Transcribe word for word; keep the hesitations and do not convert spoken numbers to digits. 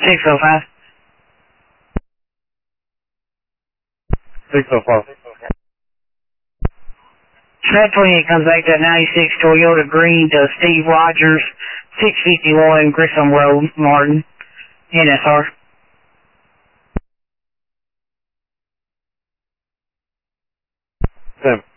six oh five. six oh five. That twenty-eight comes back to ninety-six Toyota Green to Steve Rogers, six fifty-one Grissom Road, Martin, N S R. Seven.